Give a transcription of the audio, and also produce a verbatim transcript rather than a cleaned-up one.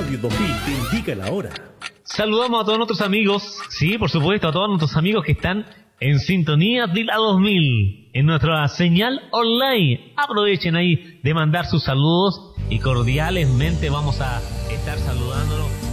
Radio dos mil te indica la hora. Saludamos a todos nuestros amigos, sí, por supuesto, a todos nuestros amigos que están en sintonía de la dos mil, en nuestra señal online. Aprovechen ahí de mandar sus saludos y cordialmente vamos a estar saludándolos